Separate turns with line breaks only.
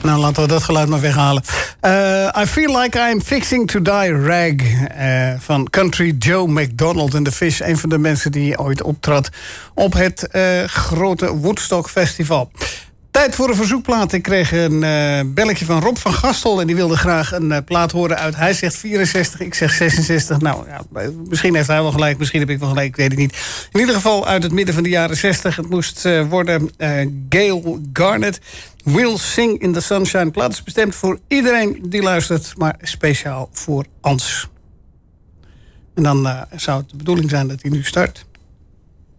Nou, laten we dat geluid maar weghalen. I Feel Like I'm Fixing to Die Rag van Country Joe McDonald and the Fish. Een van de mensen die ooit optrad op het grote Woodstock Festival. Tijd voor een verzoekplaat. Ik kreeg een belletje van Rob van Gastel en die wilde graag een plaat horen uit. Hij zegt 64, ik zeg 66. Nou, ja, misschien heeft hij wel gelijk, misschien heb ik wel gelijk, ik weet het niet. In ieder geval uit het midden van de jaren 60. Het moest worden Gail Garnett. We'll Sing in the Sunshine. Plaat is bestemd voor iedereen die luistert, maar speciaal voor Ans. En dan zou het de bedoeling zijn dat hij nu start.